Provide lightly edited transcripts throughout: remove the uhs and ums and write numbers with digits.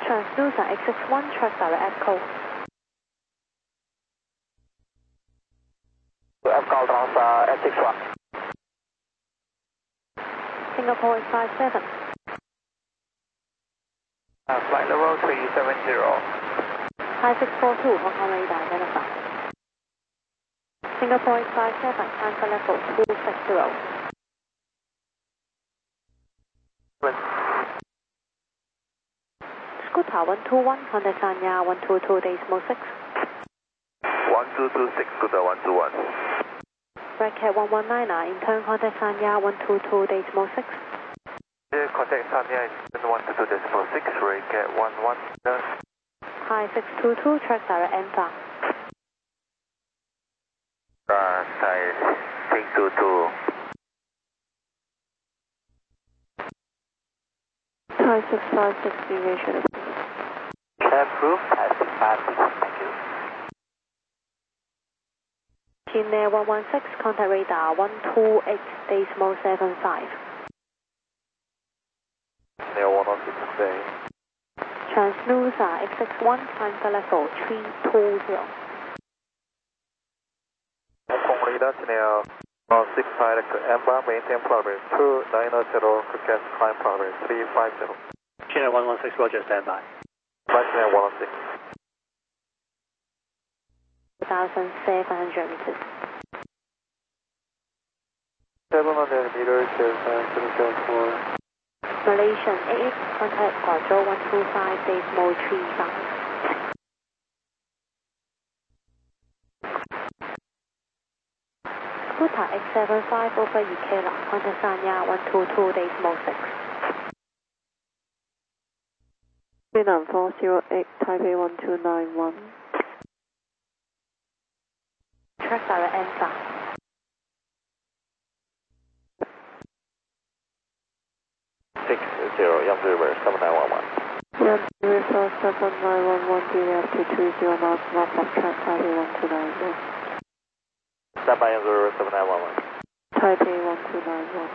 Transducer X61, track direct echo. Echo Trans X61. Singapore 57. Flight level 370. High 642, Hong Kong radar identified. Singapore 57, Alpha level 260. Scooter 121, contact Sanya 122.6. 1226, Scooter 121. Red Cat 119, intern contact Sanya 122.6. Contact Sanya 122.6, Red Cat 119. High 622, track direct Enfa. Thai 622. Thai 656, deviation. Cab roof, Thai 656, thank you. Chinair 116, contact radar 128.75. Chinair 116, stay. Transducer X61, Alpha level 320. Hong Kong radar, Chinair 116, direct Amber, maintain progress 290, forecast climb progress 350. Chinair 116, Roger, standby. Flight Chinair 116. 1,700 meters. 700 meters, 774. Malaysian 88, contact Guangzhou 125.35. Scooter X75 over Ikela, contact Sanya 122.6. Vietnam 408, Taipei 1291. Track direct Enfa. Yonge River 7911. Yonge River 7911, delay up to 30 knots, north of track Taipei 1291. Stand by Yonge River 7911. Taipei 1291.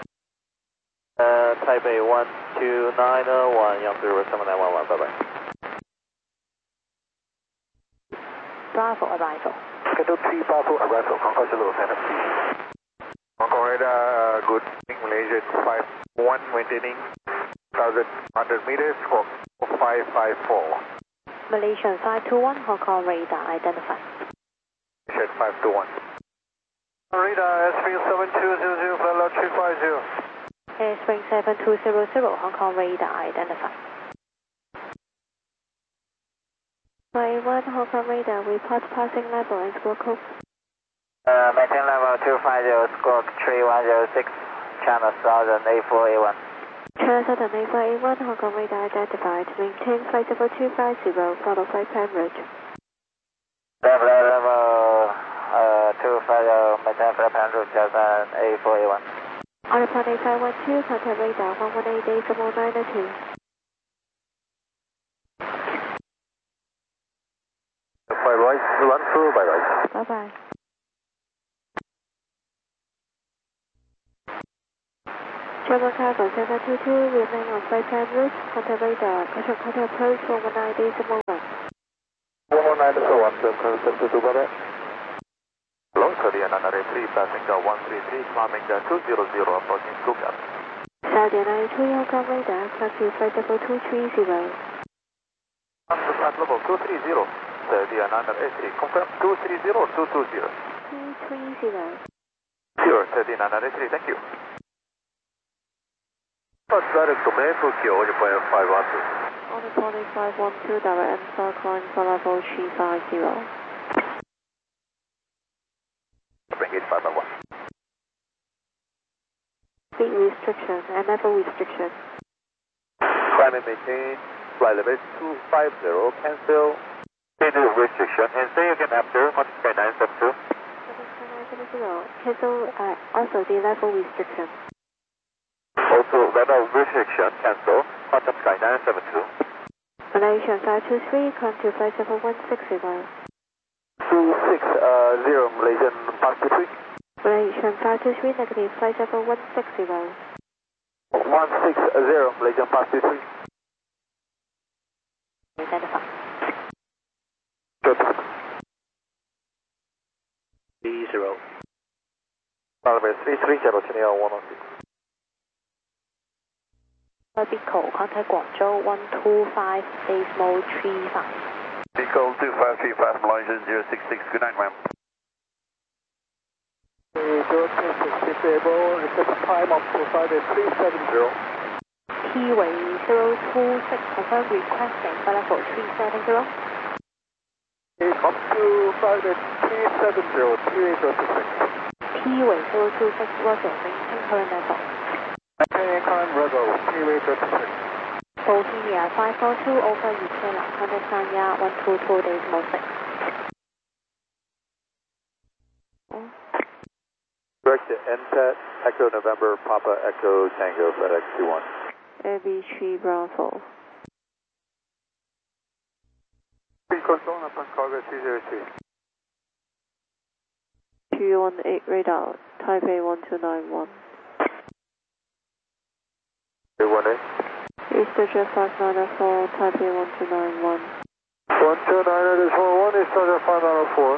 Taipei 1291, Yonge River 7911, bye bye. Bravo arrival. Schedule 3 Bravo arrival, Hong Kong Zulu Center. Hong Kong radar, good evening, Malaysia 51, maintaining 1,100 meters for 554. Malaysian 521, Hong Kong radar identified. Malaysian 521. Radar, S3 7200, flight level 350. Airspring 7200, Hong Kong radar identified. 181, Hong Kong radar, report passing level and squawk code. Maintain level 250, squawk 3106, channel southern A4A1. Channel southern A4A1, Hong Kong radar identified. Maintain flight level 250, follow flight plan route. Level 250, maintain flight plan route, southern A4A1. On upon A512, contact radar 118.902. By right, run through by right. Bye bye. German cargo 722, remain on flight plan route. Contact radar, contact approach 119.1. 119.1, 722, bye bye. Hello, 3993, passenger 133, climbing 200, approaching Stuttgart. Saudi 93, Hong Kong radar, taxi flight level 230. Flight level 230, Saudi 983, confirm 230 or 220? 230. Sure, 3993, thank you. Direct domain Tokyo, 512. On upon A512, direct answer, climb for level 350. Bring it 511. Speed restriction and level restriction. Climb and maintain, flight level 250, cancel. Speed restriction, and say again after, 13972. 70970, cancel also the level restriction. Also, level restriction, cancel, contact sky 972. Malaysian 523, come to flight level 160. 260, Malaysian 523. Malaysian 523, negative, flight level 160. 160, Malaysian 523. Calibre 330, Chennai 106. Bico, contact Guangzhou 125, decimal 35. Bico 2535, Malaysia 066, good night, ma'am. 026, disable, request time up to 370. T-way 026, confirm requesting for level 370. Up to 370, T-way 026. T-way 026, Roger, maintain current level. Maintain current level, T-way 026. Bohemia 542 over Utila, contact Sanya 122, decimal 6. Direct to NTET, Echo November, Papa Echo Tango, FedEx 21. AB3 Bravo. Control upon cargo 203. 318 radar, Taipei 1291. 318. Easter Jet 5904, Taipei 1291. 129 is 41, East Roger 5904.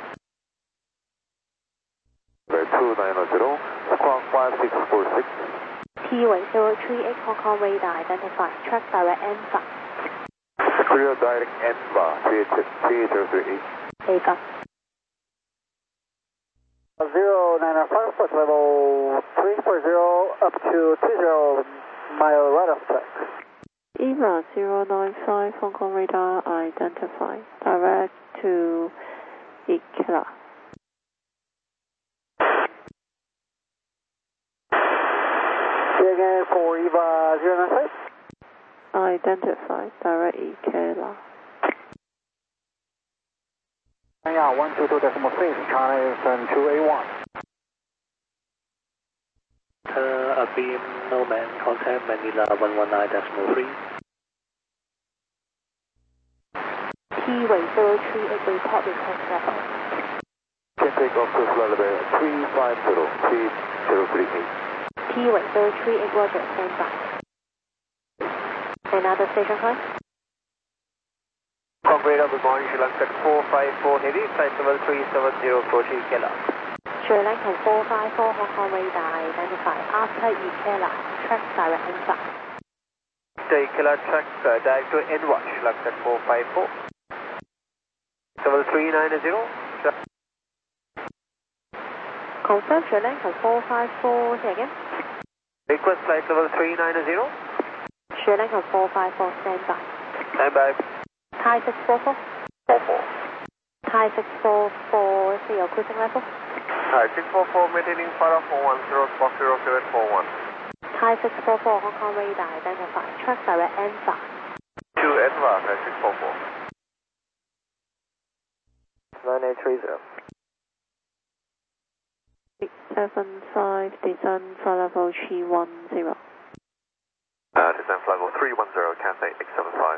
2900, squawk 5646. T-way 038 Hong Kong radar, identify, track direct N5. Clear direct ENVA, 3038. Ava. 0905, flight level 340 up to 20 mile right of track. Eva 095 Hong Kong radar, identify, direct to Ikela. Again for Eva 095. Identify, direct Ikela. Yeah, 122.6, China is 2A1. Beam, no man, contact Manila 119.3. T-way 038 report request level. Can take off to flight level 350, 3038. T-way 038 Roger, stand by. Another station climb. Operator, good morning, Sri Lanka 454 Heavy, flight level 370, approaching Ikela. Sri Lanka 454 Hong Kong radar, identify, after Ikela, track direct N5. The Ikela track direct to N1, Sri Lanka 454. Level 390. Confirm Sri Lanka 454, say again. Request flight level 390. Sri Lanka 454, stand by. Stand by. Thai 644. 44. Thai 644, see your cruising level. Hi, 644, maintaining fire off 410, squawk 0741. Thai 644 Hong Kong radar, identify, track direct N5. 2 ENVA, 644. 9830. 875, descend flight level 310. Descent flight level 310, Cathay 875.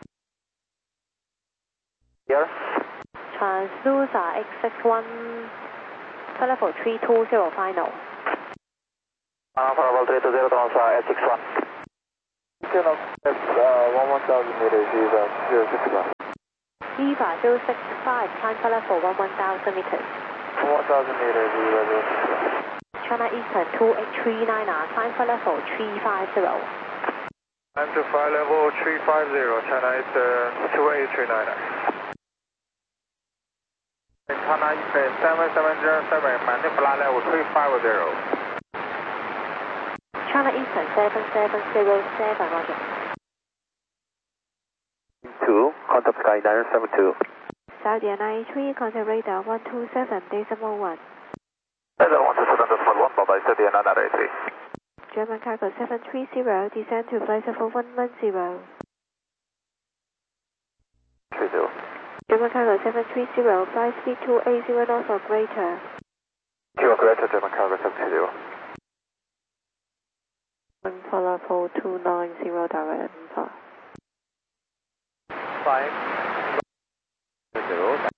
Here. Translucer X61, flight level 320 final. Flight level 320, transfer S61. Turn off at 11,000 meters, Eva 065. Eva 065, climb flight level 11,000 meters. 1,000 meters, Eva 065. China Eastern 2839, climb flight level 350. Time to flight level 350, China Eastern 2839. China Eastern 7707, maintain flight level 350. China Eastern 7707, Roger. 2, contact sky 972. Saudi 93, contact radar 127, decimal 1. Radar 127.1, bye-bye, Saudi 983. German cargo 730, descend to flight level 110. 30. German cargo 730, flight speed 280 knots or greater. Kilo greater, German cargo 730. Flight level 290, direct N5. 5. 0.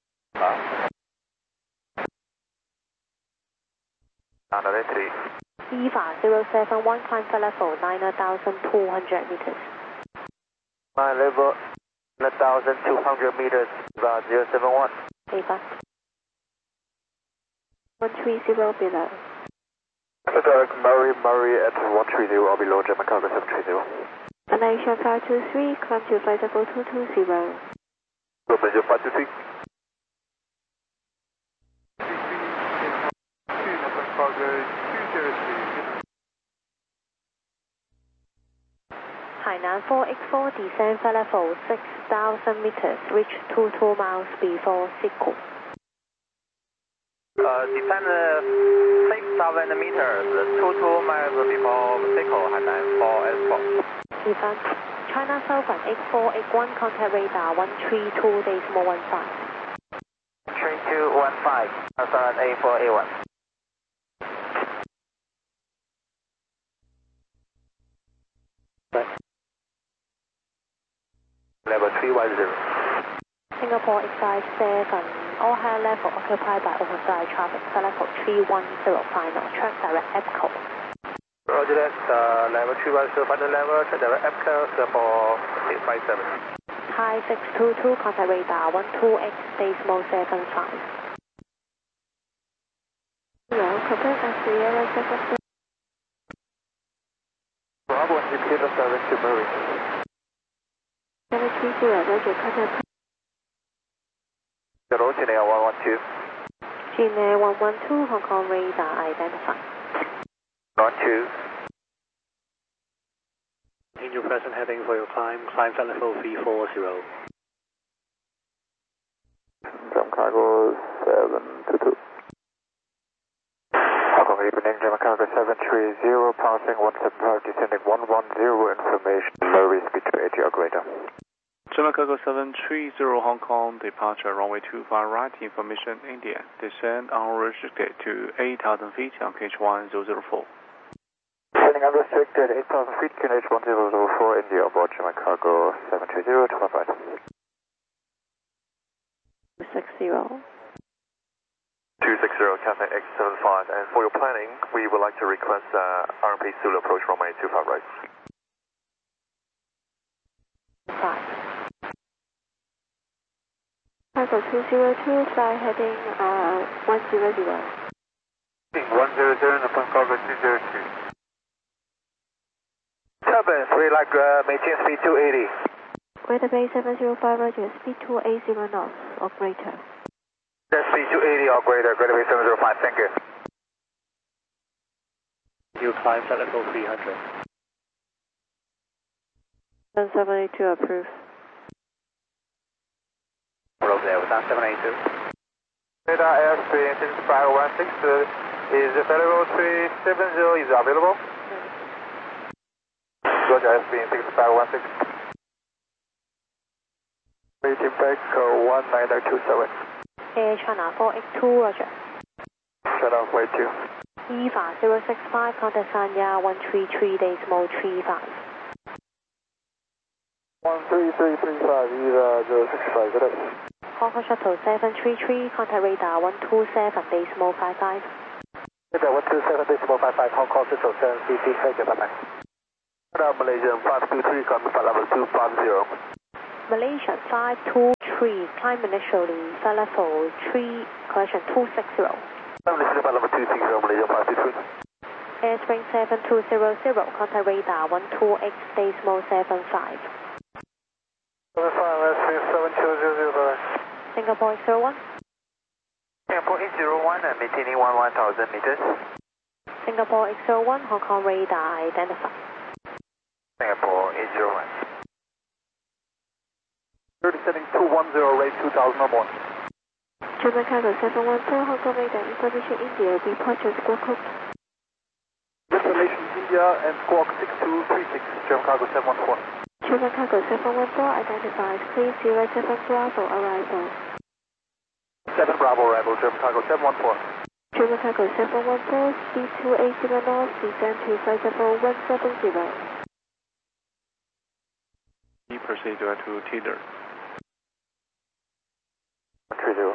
983. Eva 071, climb flight level 9,200 meters. My level 9,200 meters, about 071. Eva 130 below. Direct Murray at 130, I'll be low, German Cargo 730. Malaysia 523, climb to flight level 220. Malaysia 523. Hainan 4X4, descend flight level 6,000 meters, reach 22 miles before Siku. Descend 6,000 meters, 22 miles before Siku, Hainan 4X4. Defend. China Southern X4, X1, contact radar 132.15. 3215, Southern A4, A1. Level 310. Singapore X57, all high level occupied by oversized traffic, flight level 310 final, track direct EPCO. Roger that, level 310, final level, track direct EPCO, Singapore 857. High 622, contact radar 12X, decimal 75. Hello, confirm Sierra 7. Bravo, indicator direct to Murray. 730, Roger, contact. Hello, Chennai 112. Chennai 112, Hong Kong radar identified. 12. In your present heading for your climb flight level 340. German Cargo 722. Hong Kong evening, German Cargo 730, passing 175, descending 110, information, Murray speed to 80 or greater. German Cargo 730 Hong Kong, departure runway 25 right, information India, descend unrestricted to 8,000 feet on KH1004. Descending unrestricted 8,000 feet, KH1004, India, aboard German Cargo 730, to my right. 260. 260, Cathay X75, and for your planning, we would like to request RMP Zulu approach runway 25 right. 5. Cargo 202, fly heading 100. 100, upon Cargo 202. Turbine, we like maintain speed 280. Greater Bay 705, Roger, speed 280 knots or greater. That's speed 280 or greater, Greater Bay 705, thank you. You climb flight level 300. 782 approved. Roger there, without 782. Radar airspeed 6516, is the level 370 is available? Roger, airspeed 6516. Waiting back 19027. Air China 4X2, Roger. Shut off, wait 2. EVA 065, contact Sanya 133, decimal 35. 13335, EVA 065, good. Hong Kong Shuttle 733, contact radar 127, decimal 55. Radar 127, decimal 55, Hong Kong Shuttle 733, thank you, bye-bye. Radar Malaysian 523, contact flight level 250. Malaysian 523, climb initially, flight level 260. Malaysian flight level 260, Malaysia 523. Airspring 7200, contact radar 12X, decimal 75. 75, airspeed 7200, Singapore 01. Singapore 801, maintaining 11,000 meters. Singapore X01, Hong Kong radar identified. Singapore 801. Descending 210, rate 2001. German Cargo 714, Hong Kong radar information India, departure Squawk Hook. Destination India and Squawk 6236, German Cargo 714. German Cargo 714 identified, please 07 Bravo arrival. 7 Bravo arrival, German Cargo 714. German Cargo 714, speed 280 knots, descend to flight level 170. Proceed to Tidder. 130.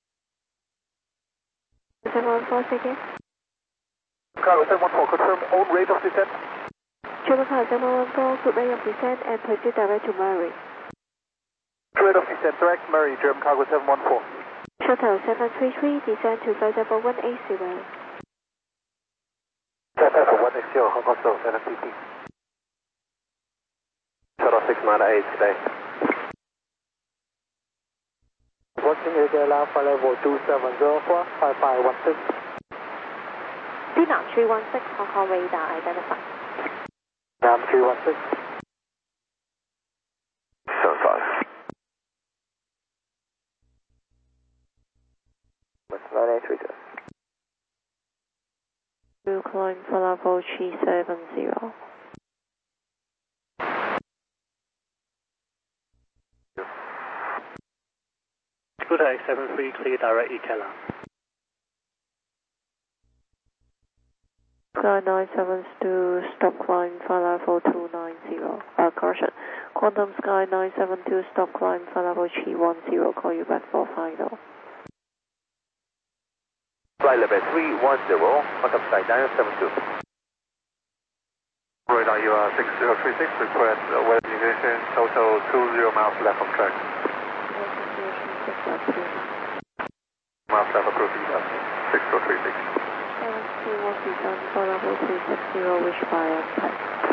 714 again. Cargo 714, confirm own rate of descent. German Cargo 714, good rate of descent and proceed direct to Murray. Rate of descent, direct Murray, German Cargo 714. Shuttle 733, descend to flight level 180. Cathay for 160 Hong Kong Seoul Center PT. Shuttle 698 today. Watching ADL Alpha level 2704 5516. Vietnam 316 Hong Kong radar identified. Vietnam 316. 75. What's 9832? Will climb for level 370. Scooter X73 clear direct EKLA. Sky 972 stop climb for level 290. Correction. Quantum Sky 972 stop climb for level 310. Call you back for final. Flight level 310, Quantum Sky 972. Radar, you are 6036, request west deviation, total 20 miles left of track. Miles left approved, 6036. LSP will be done for level 360, which by impact.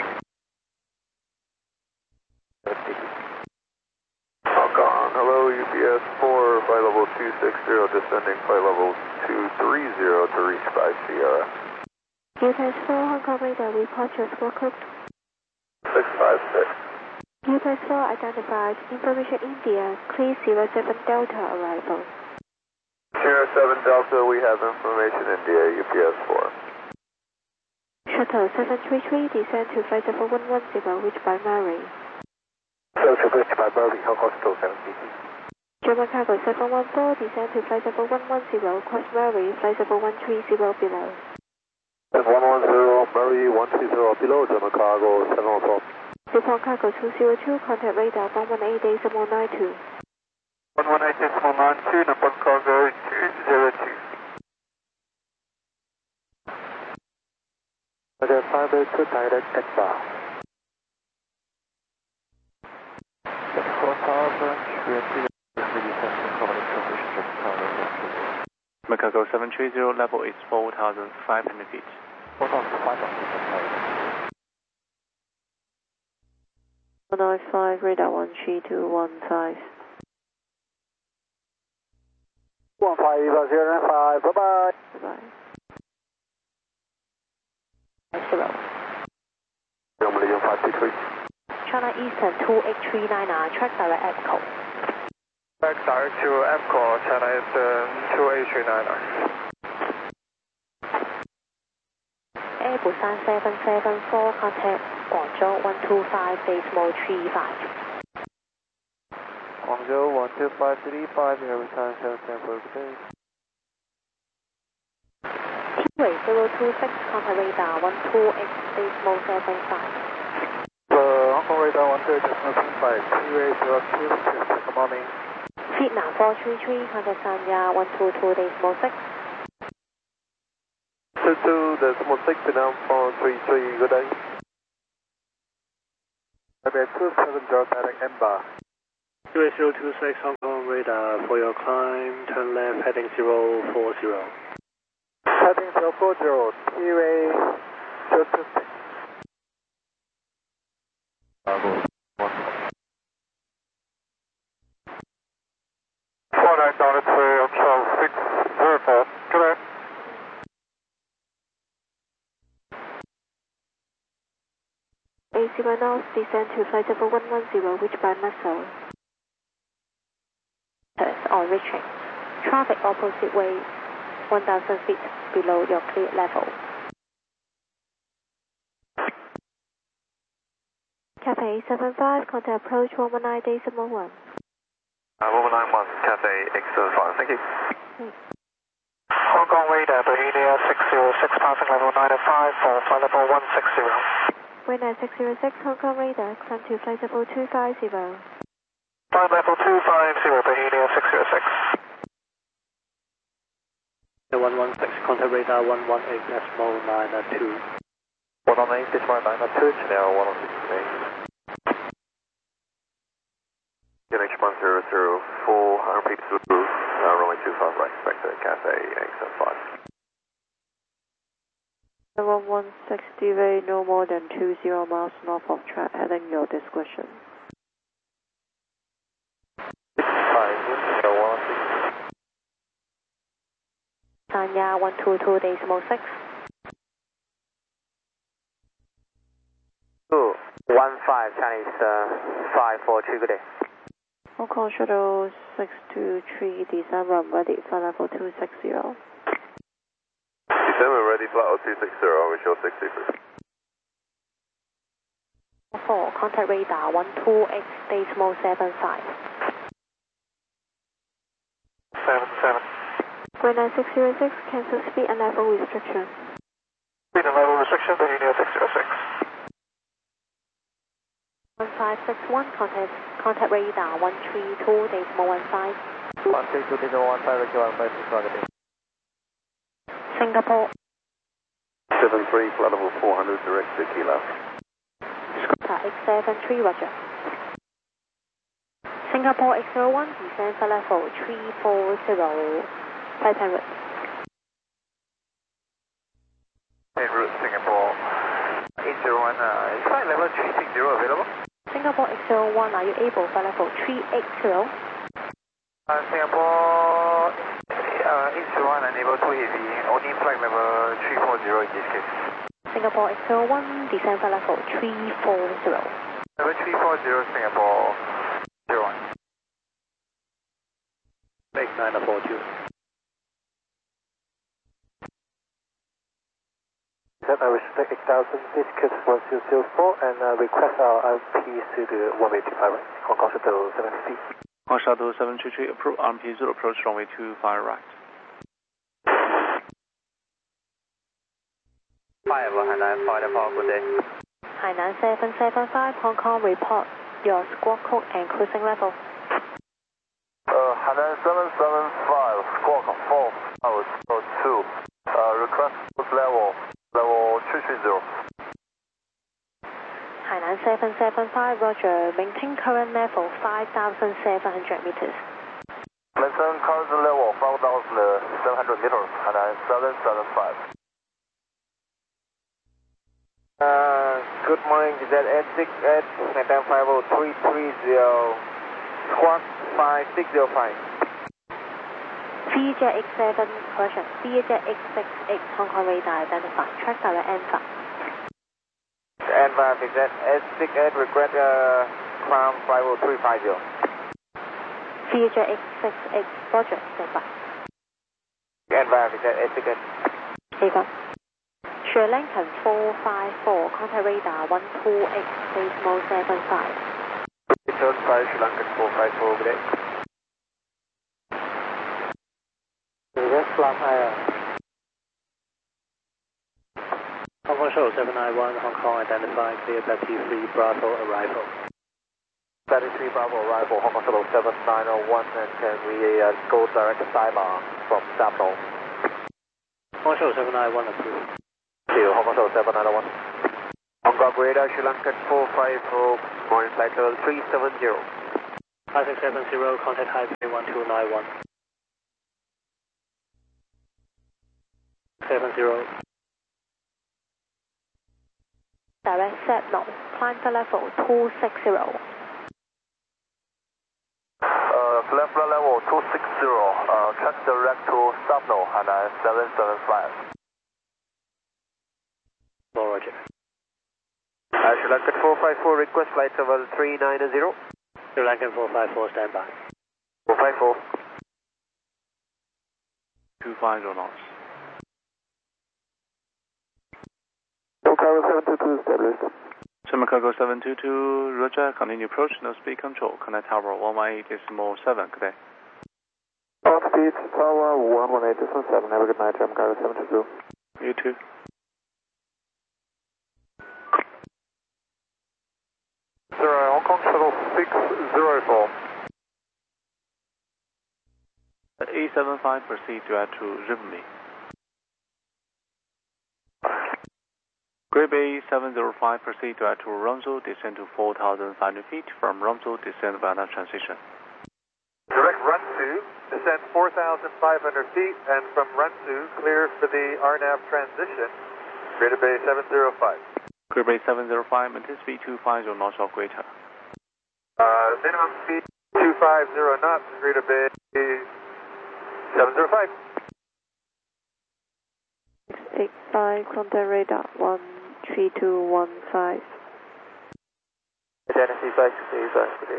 Hong Kong, hello, UPS 4, flight level 260, descending flight level 230 to reach 5 Sierra. UPS 4 Hong Kong radar, report your score code. 656. UPS 4 identified, information India, clear 07 Delta arrival. 07 Delta, we have information India, UPS 4. Shuttle 733, descend to flight level 110, reach by Murray. So to reach by Murray, Hong Kong Seoul Center PT. German cargo 714, descend to flight level 110, cross Murray, flight level 130 below. 110, Murray 130 below, German cargo 714. Report cargo 202, contact radar 118.92. 118.92, number cargo 202. Roger, 582 direct EMBA. 4,000, Macaco 730, level is 4,500 feet. 195, radar 13215. 15005, bye-bye. Bye-bye. Zero. Million 523. China Eastern 2839, track direct EPCO. Back direct to EPCO, China Eastern 2839. Busan 774, contact Guangzhou 125, decimal 35. Guangzhou 12535, Busan 774, good day. T-Way 026, contact radar 128, decimal 75. Hong Kong radar 130.5, T-Way 026, good morning. Vietnam 433, contact Sanya 122, decimal 6. 22.6, Vietnam 433, good day. Okay, 270 direct EMBA. QA 026 Hong Kong radar for your climb, turn left heading 040. Heading 040, T-Way 026. 49.3, Charles 604, correct. AC1 North, descend to flight level 110, reach by Muscle. On reaching. Traffic opposite way, 1,000 feet below your clear level. Cathay 75, contact approach 119.1. 191, Cathay X75, thank you. Hong Kong radar, Bohemia 606, passing level 905 for flight level 160. Winner 606, Hong Kong radar, climb to flight level 250. Flight level 250, Bohemia 606. 116, contact radar 118.92. 118.92, Chanel 116. QNH 100, full 100 feet through, runway 25 right, expect Cathay X75. 1160 way, no more than 20 miles north of track, heading your discretion. Sanya 122 decimal 6. 215 Chinese 543, good day. Hong Kong Shuttle 623, descend run ready, flight level 260. Descend ready, flight level 260, we show 63. 4, contact radar 128 decimal 75. 77. Flight 9606, cancel speed and level restriction. Speed and level restriction, Virginia 606. 1561, contact radar 132 decimal 15. 132 decimal 15, require emergency target. Singapore. 73, flight level 400, direct to Kilo. Scooter X73, roger. Singapore X01, descend flight level 340, Taipei route. En route Singapore 801, is flight level 360 available? Singapore X01, are you able flight level 380? Singapore 801, unable to heavy, only flight level 340 in this case. Singapore X01, descend flight level 340. Level 340 Singapore 01. Make 942. I respect 8000, discus 1004 and request our RMP to the 185 right, Hong Kong Shuttle 750. Hong Kong Shuttle 733, approach RMP 0, approach runway 25 right. 5, Hainan 5, good day. Hainan 775, Hong Kong, report your squawk code and cruising level. Hainan 775, squawk 4, hours 2, request level 330. Hainan 775, roger, maintain current level 5,700 meters. Maintain current level 5,700 meters, Hainan 775. Good morning, is that S6 at 950-330, squawk 5605. VJ X7, correction, VJ X68, Hong Kong radar identified, track direct N5. N5, is that S6 at regret Crown 50350. VJ X68, roger, standby. N5, is that S6 at? Takeoff. Sri Lankan 454, contact radar 128 decimal 75. Return 5, Sri Lankan 454, good day. West flat higher. Hong Kong Shuttle 791, Hong Kong identified, clear battery 3 Bravo arrival. Battery 3 Bravo arrival, Hong Kong Shuttle 7901, and can we go direct to Saigon from Sabno? Hong Kong Shuttle 791 approved. See you, Hong Kong Shuttle 7901. Hong Kong radar, Sri Lankan 450, morning flight level 370. 5670, contact Taipei 1291. 70. Direct Sabno, climb to level 260. Flight level 260, track direct to Sabno, Hainan 775. Roger. Sri Lankan 454, request flight level 390. Sri Lankan 454, standby. 454. 250 knots. Cargo 722 established. Sherman Cargo 722, roger, continue approach, no speed control, connect tower 118.7, good day. On speed, tower 118.7, have a good night, Sherman Cargo 722. You too. Hong Kong Shuttle 604. A75, proceed direct to Rivni. Grade Bay 705, proceed direct to Romzo, descend to 4,500 feet. From Romzo, descend via transition. Direct run 2, descend 4,500 feet, and from run 2, clear for the RNAV transition. Greater Bay 705. Greater Bay 705, maintain speed 250 knots or greater. Minimum speed 250 knots, Greater Bay 705. 685, contact radar 13215. Identity 565, good day.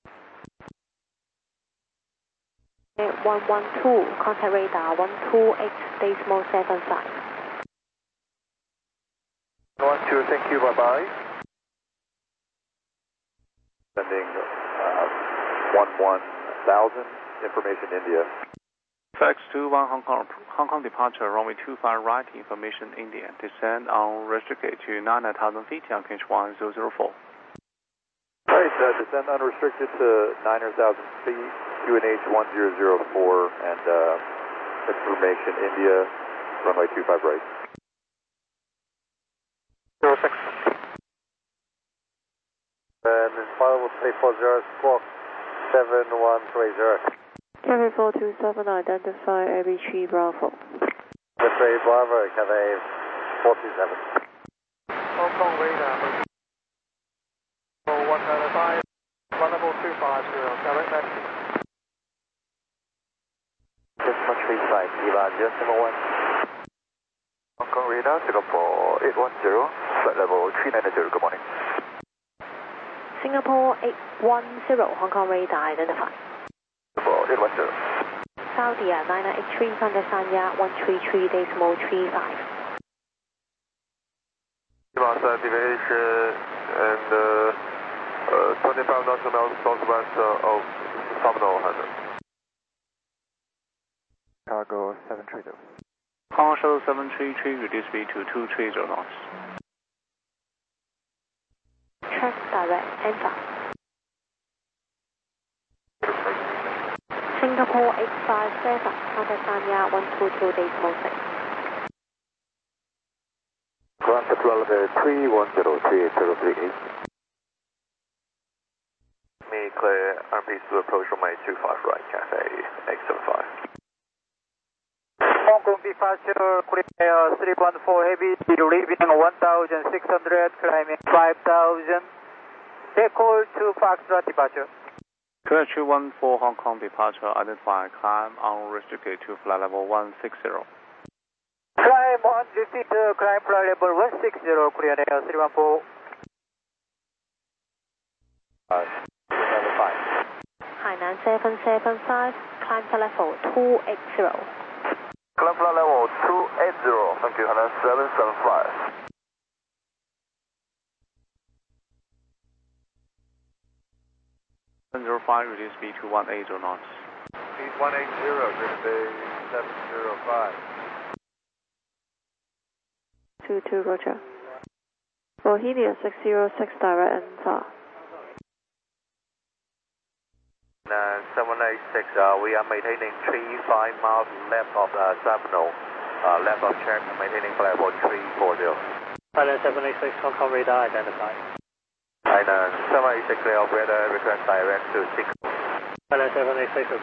112, contact radar 128.75. 12, thank you, bye-bye. Sending 11,000, information India. FX 21 Hong Kong departure, runway 25 right, information India. Descend on restricted to 9,000 feet, QNH 1004. Alright, descend unrestricted to 9,000 feet, QNH 1004, and information India, runway 25 right. 06. And final 340, squawk 7130. Cathay 427, identify AB3 Bravo. Cathay Bravo, Cathay 427. Hong Kong radar. 195, one level 250, direct message. Decimal 35, Viva, decimal 1. Hong Kong radar, Singapore 810, flight level 390, good morning. Singapore 810, Hong Kong radar identified. Singapore 810. Saudi 9983, contact Sanya 133.35. Lima deviation and 25 nautical southwest of Terminal 100. Cargo 732. Hong Kong Shuttle 733, reduce speed to 230 knots. Track direct, enter. Singapore 857, contact Sanya 122.6. Ground control level 3103838. Me clear, RMP to approach runway 25 right, Cathay 875. Hong Kong departure, Korea 314 heavy, leaving 1,600, climbing 5,000. Decoll to Foxtrot departure. QNH 214 Hong Kong departure, identify climb unrestricted to flight level 160. Climb 100 feet, climb flight level 160, Korean Air 314. 775. Hainan 775, climb to level 280. Climb flight level 280, thank you, Hainan 775. 705, reduce speed to 180 knots. Speed 180, Greater Bay 705. 22, Roger. Bohemia 606, direct enter. 786, we are maintaining 35 miles left of the terminal, left of check, maintaining flight level 340. Hainan 786, Hong Kong radar identified. Hainan 786, operator request direct to 6. Hainan 786,